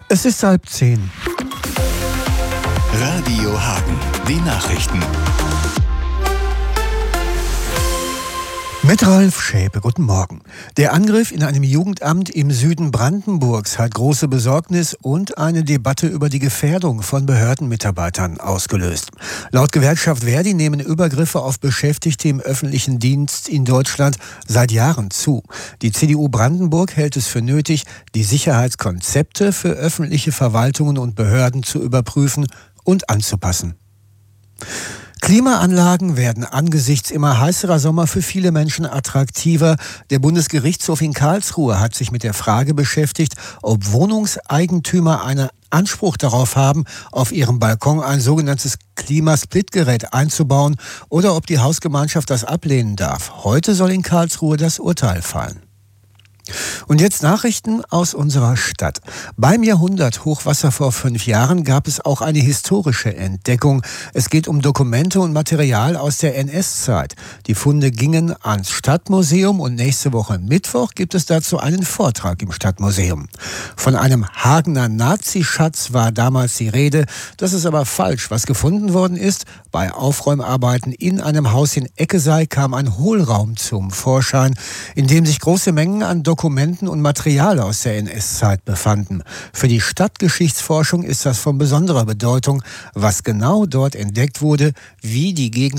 Es ist 9:30. Radio Hagen, die Nachrichten. Mit Ralf Schäpe, guten Morgen. Der Angriff in einem Jugendamt im Süden Brandenburgs hat große Besorgnis und eine Debatte über die Gefährdung von Behördenmitarbeitern ausgelöst. Laut Gewerkschaft Verdi nehmen Übergriffe auf Beschäftigte im öffentlichen Dienst in Deutschland seit Jahren zu. Die CDU Brandenburg hält es für nötig, die Sicherheitskonzepte für öffentliche Verwaltungen und Behörden zu überprüfen und anzupassen. Klimaanlagen werden angesichts immer heißerer Sommer für viele Menschen attraktiver. Der Bundesgerichtshof in Karlsruhe hat sich mit der Frage beschäftigt, ob Wohnungseigentümer einen Anspruch darauf haben, auf ihrem Balkon ein sogenanntes Klimasplitgerät einzubauen oder ob die Hausgemeinschaft das ablehnen darf. Heute soll in Karlsruhe das Urteil fallen. Und jetzt Nachrichten aus unserer Stadt. Beim Jahrhundert-Hochwasser vor 5 Jahren gab es auch eine historische Entdeckung. Es geht um Dokumente und Material aus der NS-Zeit. Die Funde gingen ans Stadtmuseum und nächste Woche Mittwoch gibt es dazu einen Vortrag im Stadtmuseum. Von einem Hagener Nazischatz war damals die Rede. Das ist aber falsch. Was gefunden worden ist, bei Aufräumarbeiten in einem Haus in Eckesei kam ein Hohlraum zum Vorschein, in dem sich große Mengen an Dokumenten und Material aus der NS-Zeit befanden. Für die Stadtgeschichtsforschung ist das von besonderer Bedeutung, was genau dort entdeckt wurde, wie die Gegend